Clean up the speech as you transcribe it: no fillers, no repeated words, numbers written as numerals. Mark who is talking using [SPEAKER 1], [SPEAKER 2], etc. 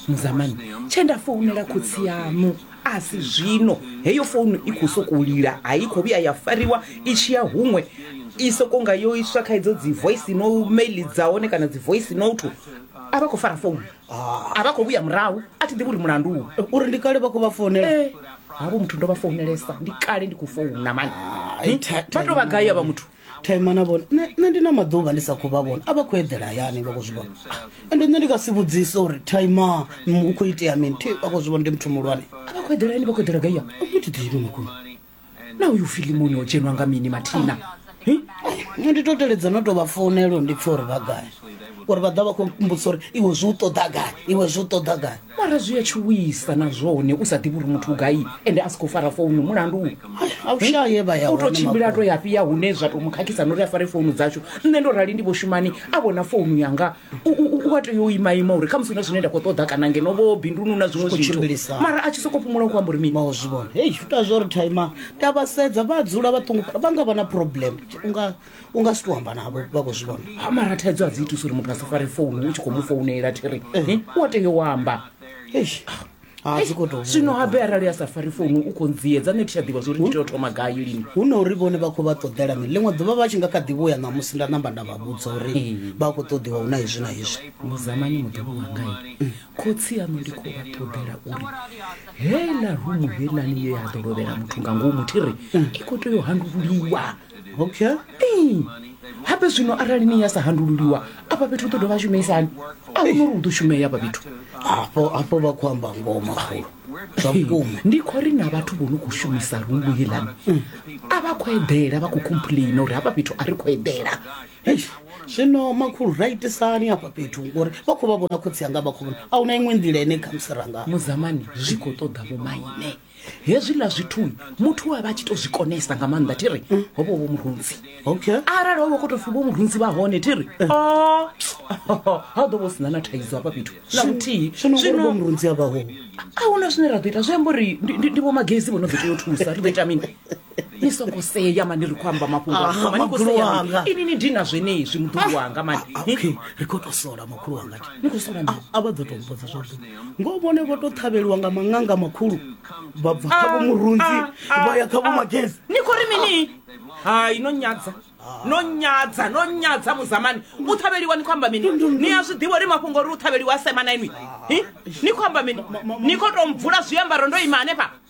[SPEAKER 1] muzamani chenda founela khotsi yamu asi zvino heyo founu ikusokulira haiko via yafariwa ichiya humwe isokonga yoiswa kaidzo dzivoice no mail dzaone kana dzivoice note avakofara founu avakovuya murau ati ndiri murandu
[SPEAKER 2] uri ndikale vakuvafonela
[SPEAKER 1] havo muthu ndovafounelesa ndikale ndikufouna mani vatovagayi ava muthu
[SPEAKER 2] taimana vona ne ndina maḓuvha ndi sa khou vha vhona a vha khou eḓela yani vha khou zwi vhona ende nṋe ndi nga si vhudzisa uri taima u khou itea mini thi vha khou zwi vhona ndi muthu muhulwane
[SPEAKER 1] a vha khou eḓela yani vha khou eḓela gayi ya
[SPEAKER 2] uthi ḓivhi makulu
[SPEAKER 1] na uyu filimoni o dzhenwa nga mini mathina
[SPEAKER 2] nṋe ndi to teledza no tou vha founela ndi pfha uri vha gai uri vha ḓa vha khou mmbudza uri iwe zwi u ṱoḓa gai iwe zwi u ṱoḓa gai
[SPEAKER 1] mara zwi ya tshuwisa na zwone u sa ḓivhi uri muthu gai ende a si khou fara founu mulandu
[SPEAKER 2] a u shaye vha ya
[SPEAKER 1] u tou tshimbila to yafi ya hune zwa tou mukhakhisa nori a fare founu dzashu nṋe ndo rali ndi vho shumani a vhona founu yanga u a tea u imaima uri kha musi na zwine nda khou ṱoḓa kana ngeno vho bindunu na zwiṅwe zwithu mara a tshi sokou phumula u khou amba uri mini
[SPEAKER 2] ma u zwi vhona hei uta zwo uri taima ndi a vha sedza vha dzula vha ṱungufhala vha nga vha na problem u nga si tou amba navho vha khou zwi vhona
[SPEAKER 1] mara thaidzo a dzi itisi uri muthu a si fare founu u tshi khou mu founela thiri u a tea u amba zwino habe arali a sa fari founu u khou ndziedza nṋe thi tsha ḓivha zwo uri ndi tea u thoma gai lini
[SPEAKER 2] hu na uri vhone vha khou vha ṱoḓela mini ḽiṅwe ḓuvha vha tshi nga kha ḓivha uya ṋamusi nda namba nda vha vhudza uri vha khou ṱoḓiwa hu na hezwi na hezwi
[SPEAKER 1] muzamani muḓivhi wangai khotsi yanu ndi khou vha ṱoḓela uri heiḽa rumu heiḽani ye ya ḓo lovhela muthu nga ngomu thiri i khou tea u handululiwa
[SPEAKER 2] okay
[SPEAKER 1] habe zwino arali ni ya sa handululiwa apa fhethu u ḓo dovha shumisani a hu nori u ḓo shumea apa fhethu
[SPEAKER 2] afho vha khou amba ngoma khulu zwa vhukuma
[SPEAKER 1] ndi khou ri na vhathu vho no khou shumisa rumbu heiḽani a vha khou eḓela vha khou complaina uri hafha fhethu a ri khou eḓela
[SPEAKER 2] zwino makhulu ra itisani hafha fhethu ngori vha khou vha vhona khotsi yanga vha khou vhona a hu na iṅwe nḓila ine khamusi ranga
[SPEAKER 1] muzamani zwi khou ṱoḓa vhomaine hezwiḽa zwithu muthu wa vha a tshi tou zwi konesa nga maanḓa thiri hovho vho murunzi arali hovha khou tou pfi vho murunzi vha hone thiri ha u ḓo vha u sina na thaidzo hafha fhethu na muthihi
[SPEAKER 2] zwino murunzi a vha ho
[SPEAKER 1] a huna zwine ra ḓo ita zwi amba uri ndi vho magezi vho no ḓo tea u thusa ri ḓo ita mini ni songo seya mani ri khou amba mafhungo ini ni dina zwenezwi muḓuku wanga mani
[SPEAKER 2] ri khou tou sola makhulu wanga
[SPEAKER 1] ni khou sola
[SPEAKER 2] a vha ḓo tou mbudza zwavhuḓi ngo vhone vho tou ṱhavheliwa nga maṅanga makhulu vha bva kha vho murunzi vha ya kha vho magezi
[SPEAKER 1] ni khou ri mini hai no nyadza muzamani u ṱhavheliwa ni khou amba mini ni a zwi ḓivha uri mafhungo uri u ṱhavheliwa sema na inwi ni khou amba mini ni khou tou mbvula zwiambaro ndo ima hanefha